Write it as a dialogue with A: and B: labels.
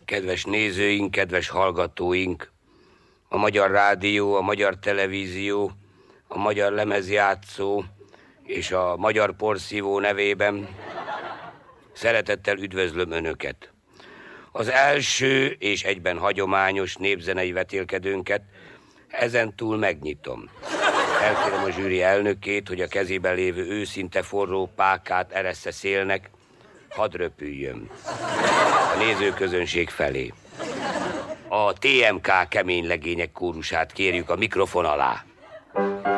A: Kedves nézőink, kedves hallgatóink, a Magyar Rádió, a Magyar Televízió, a Magyar Lemezjátszó és a Magyar Porszívó nevében szeretettel üdvözlöm Önöket. Az első és egyben hagyományos népzenei vetélkedőnket ezentúl megnyitom. Elkérem a zsűri elnökét, hogy a kezében lévő őszinte forró pákát eressze szélnek, hadd röpüljön a nézőközönség felé. A TMK kemény legények kórusát kérjük a mikrofon alá.